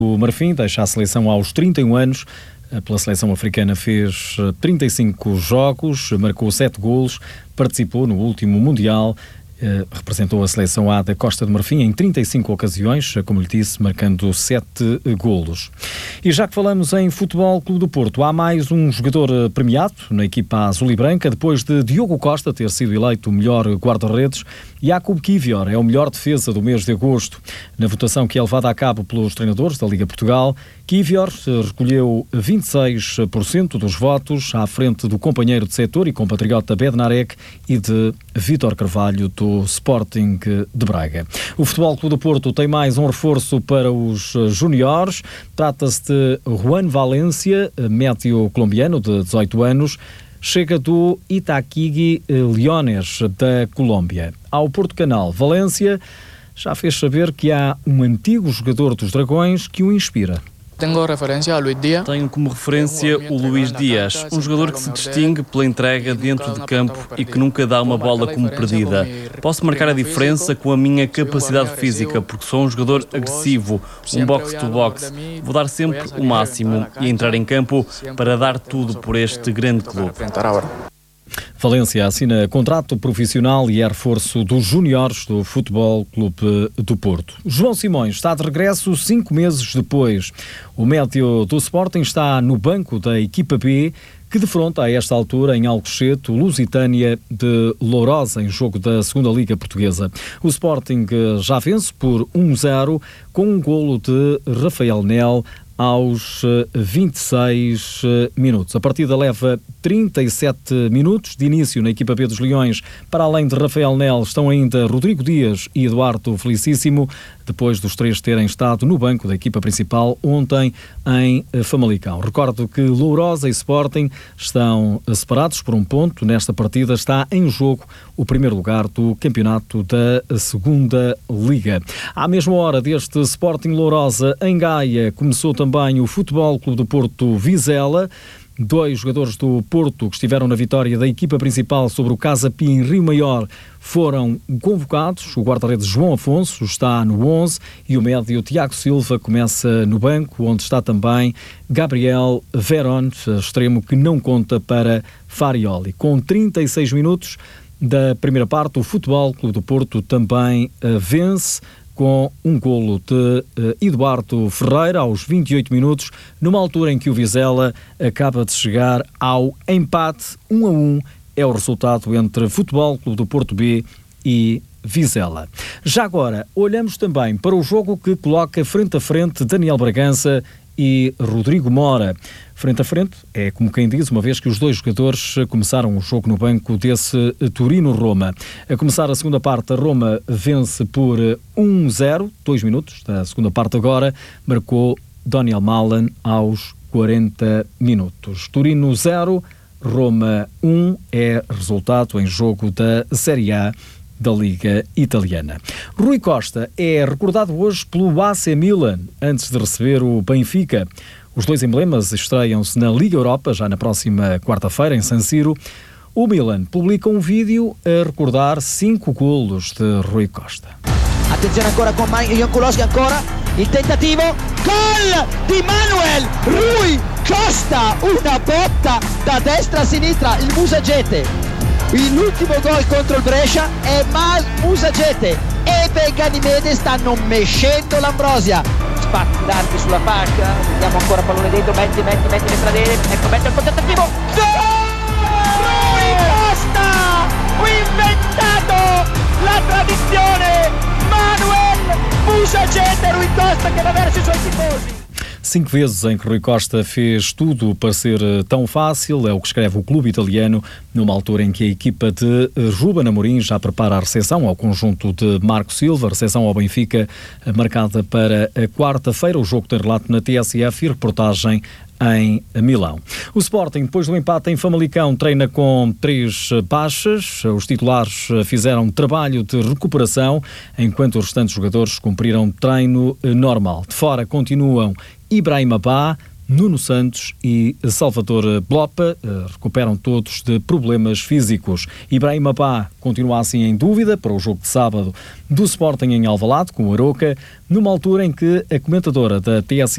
O Marfim deixa a seleção aos 31 anos. Pela seleção africana fez 35 jogos, marcou 7 golos, participou no último Mundial, representou a seleção A da Costa do Marfim em 35 ocasiões, como lhe disse, marcando 7 golos. E já que falamos em Futebol Clube do Porto, há mais um jogador premiado na equipa azul e branca, depois de Diogo Costa ter sido eleito o melhor guarda-redes. Jakub Kiwior é o melhor defesa do mês de agosto. Na votação que é levada a cabo pelos treinadores da Liga Portugal, Kiwior recolheu 26% dos votos, à frente do companheiro de setor e compatriota Bednarek e de Vítor Carvalho, do Sporting de Braga. O Futebol Clube do Porto tem mais um reforço para os júniores. Trata-se de Juan Valência, médio colombiano de 18 anos, chega do Itaquigui Leones, da Colômbia. Ao Porto Canal, Valência já fez saber que há um antigo jogador dos Dragões que o inspira. Tenho como referência o Luís Dias, um jogador que se distingue pela entrega dentro de campo e que nunca dá uma bola como perdida. Posso marcar a diferença com a minha capacidade física, porque sou um jogador agressivo, um box-to-box. Vou dar sempre o máximo e entrar em campo para dar tudo por este grande clube. Valência assina contrato profissional e é reforço dos júniores do Futebol Clube do Porto. João Simões está de regresso 5 meses depois. O médio do Sporting está no banco da equipa B, que defronta a esta altura em Alcochete o Lusitânia de Lourosa em jogo da 2ª Liga Portuguesa. O Sporting já vence por 1-0 com um golo de Rafael Nel aos 26 minutos. A partida leva 37 minutos de início na equipa B dos Leões. Para além de Rafael Nel, estão ainda Rodrigo Dias e Eduardo Felicíssimo, depois dos três terem estado no banco da equipa principal ontem em Famalicão. Recordo que Lourosa e Sporting estão separados por um ponto. Nesta partida está em jogo o primeiro lugar do campeonato da 2ª Liga. À mesma hora deste Sporting Lourosa, em Gaia, começou também o Futebol Clube do Porto Vizela. 2 jogadores do Porto que estiveram na vitória da equipa principal sobre o Casa Pia em Rio Maior foram convocados. O guarda-redes João Afonso está no 11 e o médio Tiago Silva começa no banco, onde está também Gabriel Verón, extremo que não conta para Farioli. Com 36 minutos da primeira parte, o Futebol Clube do Porto também vence com um golo de Eduardo Ferreira aos 28 minutos, numa altura em que o Vizela acaba de chegar ao empate 1-1. É o resultado entre Futebol Clube do Porto B e Vizela. Já agora, olhamos também para o jogo que coloca frente a frente Daniel Bragança e Rodrigo Mora. Frente a frente, é como quem diz, uma vez que os 2 jogadores começaram o jogo no banco desse Torino-Roma. A começar a segunda parte, a Roma vence por 1-0, 2 minutos da segunda parte agora, marcou Daniel Malan aos 40 minutos. Torino 0, Roma 1 é resultado em jogo da Série A da Liga Italiana. Rui Costa é recordado hoje pelo AC Milan, antes de receber o Benfica. Os 2 emblemas estreiam-se na Liga Europa, já na próxima quarta-feira, em San Siro. O Milan publica um vídeo a recordar 5 golos de Rui Costa. Attenzione ancora con Jankulovski, ancora il tentativo, gol di Manuel Rui Costa, una botta da destra a sinistra, il Musagete. L'ultimo gol contro il Brescia è Musagete e Beganimede stanno mescendo l'Ambrosia. Spazio larghi sulla fascia, vediamo ancora pallone dentro, metti le stradere, ecco mette il tentativo, gol! Rui Costa, inventato la tradizione, Manuel Musagete, Rui Costa che va verso i suoi tifosi. 5 vezes em que Rui Costa fez tudo para ser tão fácil, é o que escreve o clube italiano, numa altura em que a equipa de Ruben Amorim já prepara a recepção ao conjunto de Marco Silva, recepção ao Benfica marcada para a quarta-feira. O jogo tem relato na TSF e reportagem em Milão. O Sporting, depois do empate em Famalicão, treina com 3 baixas. Os titulares fizeram trabalho de recuperação, enquanto os restantes jogadores cumpriram treino normal. De fora continuam Ibrahima Ba, Nuno Santos e Salvador Blopa, recuperam todos de problemas físicos. Ibrahima Ba continua assim em dúvida para o jogo de sábado do Sporting em Alvalade, com o Aroca, numa altura em que a comentadora da TSF